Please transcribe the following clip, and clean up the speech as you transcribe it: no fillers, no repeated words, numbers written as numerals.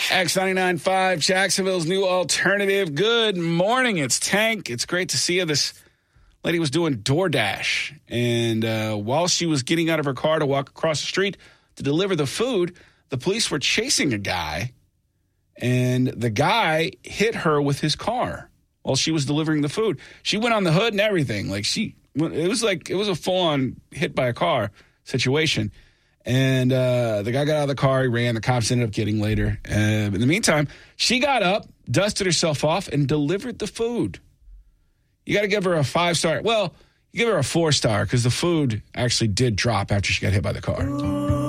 X99.5, Jacksonville's new alternative. Good morning. It's Tank. It's great to see you. This lady was doing DoorDash, and while she was getting out of her car to walk across the street to deliver the food, the police were chasing a guy, and the guy hit her with his car while she was delivering the food. She went on the hood and everything. It was a full-on hit by a car situation. And the guy got out of the car. He ran. The cops ended up getting later. In the meantime, she got up, dusted herself off, and delivered the food. You got to give her a 5-star. Well, you give her a 4-star because the food actually did drop after she got hit by the car.